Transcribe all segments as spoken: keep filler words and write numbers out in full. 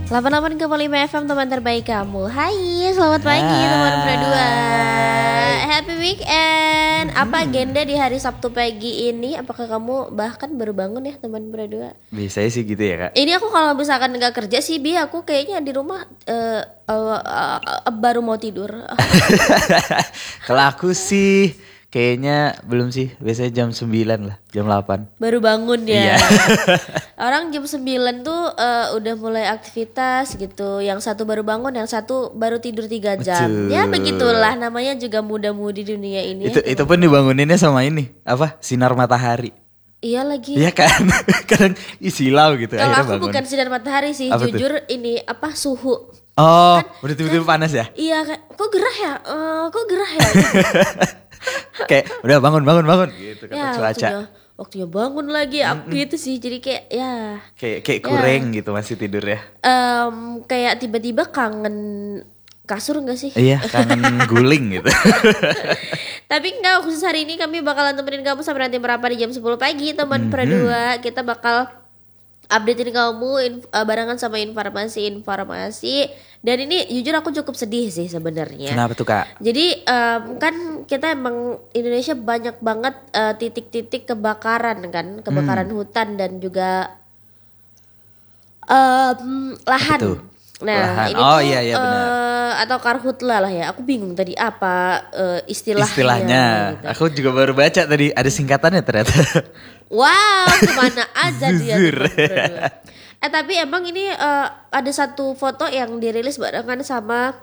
delapan puluh delapan koma lima F M teman terbaik kamu. Hai, selamat pagi Hai. teman berdua. Happy weekend. Apa agenda di hari Sabtu pagi ini? Apakah kamu bahkan baru bangun ya teman berdua? Biasanya sih gitu ya kak. Ini aku kalau misalkan nggak kerja sih, Bi, aku kayaknya di rumah uh, uh, uh, uh, baru mau tidur. Kalau aku sih kayaknya belum sih. Biasanya jam sembilan lah, jam delapan. Baru bangun ya. Iya. Orang jam sembilan tuh uh, udah mulai aktivitas gitu. Yang satu baru bangun, yang satu baru tidur tiga jam. Betul. Ya begitulah, namanya juga muda-mudi dunia ini. Itu ya, itu pun dibanguninnya sama ini apa? Sinar matahari. Iya lagi. Iya kan? Kadang ih, silau gitu. Kalau akhirnya aku bangun. bukan sinar matahari sih, Apa jujur ini apa suhu. Oh, udah tiba-tiba panas ya? Iya, kayak kok gerah ya? Eh, kok gerah ya? Kayak udah bangun bangun bangun gitu kata Ya, cuaca. waktunya, waktunya bangun lagi aku gitu sih. Jadi kayak ya Kayak kayak Ya. kurang gitu masih tidur ya. em, kayak tiba-tiba kangen kasur gak sih? Iya, kangen guling gitu. Tapi enggak, khusus hari ini kami bakalan temenin kamu sampai nanti berapa di jam sepuluh pagi teman berdua. Kita bakal updatein kamu in- uh, barengan sama informasi-informasi. Dan ini jujur aku cukup sedih sih sebenarnya. Kenapa tuh kak? Jadi em, kan kita emang Indonesia banyak banget uh, titik-titik kebakaran kan, kebakaran hutan dan juga em, lahan. tuh? Nah, Lahan. ini Oh, tuh iya, iya, benar. eh, atau karhutla lah ya. Aku bingung tadi apa eh, istilahnya. Istilahnya. gitu. Aku juga baru baca tadi ada singkatannya ternyata. Wow, kemana aja dia Zuzur. teman berdua. Eh tapi emang ini eh, ada satu foto yang dirilis barengan sama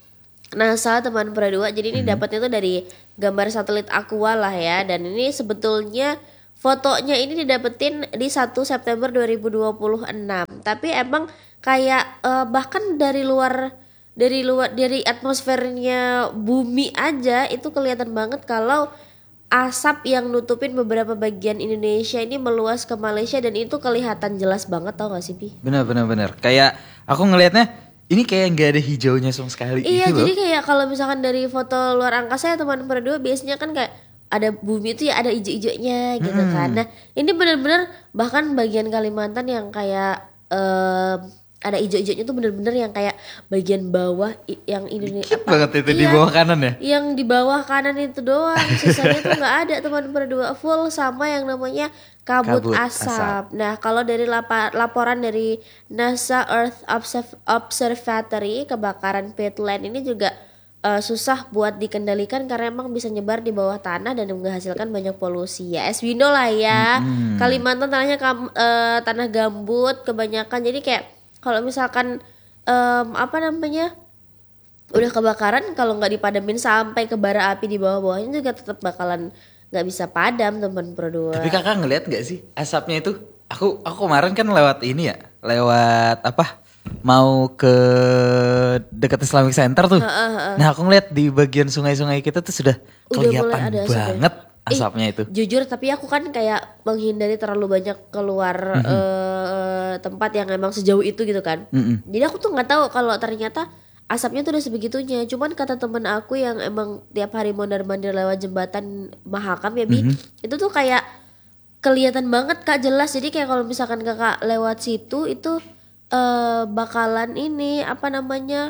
NASA teman berdua. Jadi ini dapatnya tuh dari gambar satelit Aqua lah ya. Dan ini sebetulnya fotonya ini didapetin di satu September dua ribu dua puluh enam. Tapi emang kayak eh, bahkan dari luar dari luar dari atmosfernya bumi aja itu kelihatan banget kalau asap yang nutupin beberapa bagian Indonesia ini meluas ke Malaysia dan itu kelihatan jelas banget, tau gak sih, Pi? Bener bener bener. Kayak aku ngelihatnya ini kayak nggak ada hijaunya sama sekali. Iya, gitu jadi loh. kayak kalau misalkan dari foto luar angkasa ya teman berdua biasanya kan kayak ada bumi itu ya ada ijo-ijonya gitu Hmm. kan. Nah, ini benar-benar bahkan bagian Kalimantan yang kayak em, ada ijo-ijonya tuh bener-bener yang kayak bagian bawah i- yang Indonesia Dikit banget itu di Iya, bawah kanan ya. yang di bawah kanan itu doang, sisanya tuh nggak ada teman berdua, full sama yang namanya kabut, Kabut asap. asap. Nah kalau dari lapa- laporan dari NASA Earth Observ- Observatory kebakaran peatland ini juga eh, susah buat dikendalikan karena emang bisa nyebar di bawah tanah dan menghasilkan banyak polusi ya. As we know lah ya, Kalimantan tanahnya kam- eh, tanah gambut kebanyakan, jadi kayak kalau misalkan em, apa namanya udah kebakaran kalau nggak dipadamin sampai ke bara api di bawah-bawahnya juga tetap bakalan nggak bisa padam teman berdua. Tapi kakak ngelihat nggak sih asapnya itu? Aku aku kemarin kan lewat ini ya, lewat apa? Mau ke dekat Islamic Center tuh. Nah aku ngeliat di bagian sungai-sungai kita tuh sudah Udah kelihatan mulai ada asapnya. banget Ih, asapnya itu. Jujur tapi aku kan kayak menghindari terlalu banyak keluar eh, tempat yang emang sejauh itu gitu kan. Mm-mm. Jadi aku tuh nggak tahu kalau ternyata asapnya tuh udah sebegitunya. Cuman kata temen aku yang emang tiap hari mondar-mandir lewat jembatan Mahakam ya Bi, itu tuh kayak kelihatan banget Kak, jelas. Jadi kayak kalau misalkan Kakak lewat situ itu eh, bakalan ini apa namanya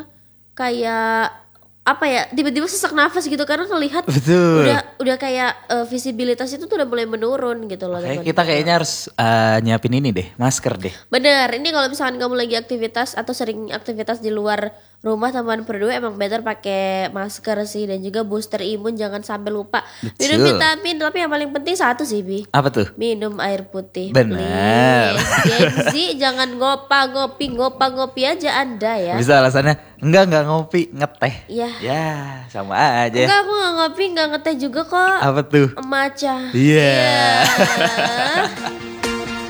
kayak apa ya tiba-tiba sesak nafas gitu karena ngelihat Betul. udah udah kayak eh, visibilitas itu tuh udah mulai menurun gitu loh. Kayak teman. kita kayaknya harus eh, nyiapin ini deh, masker deh. Bener, ini kalau misalkan kamu lagi aktivitas atau sering aktivitas di luar rumah teman berdua emang better pakai masker sih, dan juga booster imun jangan sampai lupa. Minum Betul. vitamin, tapi yang paling penting satu sih Bi, Apa tuh? minum air putih. Bener. Please. Gen Z jangan ngopa-ngopi, ngopa-ngopi aja Anda ya. Bisa alasannya enggak enggak ngopi, ngeteh. Iya. Ya, sama aja. Enggak, aku gak ngopi, gak ngeteh juga kok. Apa tuh? Matcha. Iya. Iya.